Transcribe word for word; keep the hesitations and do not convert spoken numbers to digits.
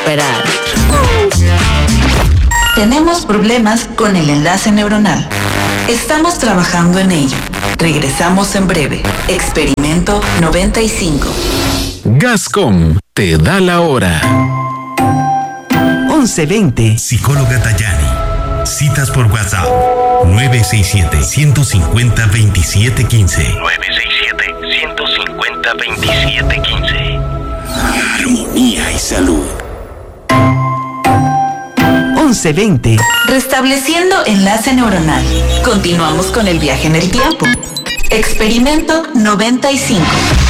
Esperar. Tenemos problemas con el enlace neuronal. Estamos trabajando en ello. Regresamos en breve. Experimento noventa y cinco. Gascom te da la hora. once veinte. Psicóloga Tayani. Citas por WhatsApp. nueve seis siete, uno cinco cero, dos siete uno cinco. nueve seis siete, uno cinco cero, dos siete uno cinco. Armonía y salud. once veinte. Restableciendo enlace neuronal. Continuamos con el viaje en el tiempo. Experimento noventa y cinco.